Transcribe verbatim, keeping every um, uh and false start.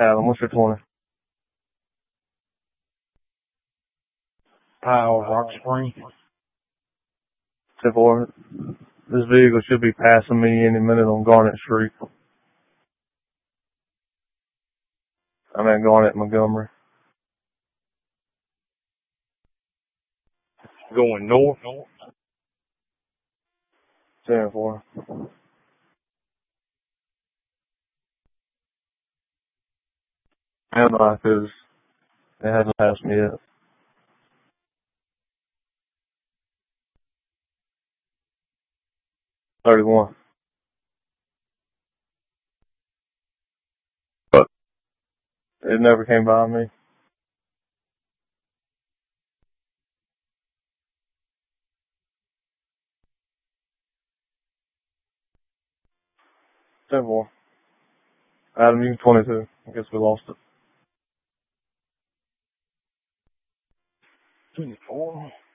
Adam, what's your twenty? Powell, Rock Spring. ten four. This vehicle should be passing me any minute on Garnet Street. I'm at Garnet, Montgomery. Going north. ten four. And I, because it hasn't passed me yet. thirty-one. But it never came by me. ten four. Adam, you can twenty-two. I guess we lost it. twenty-four.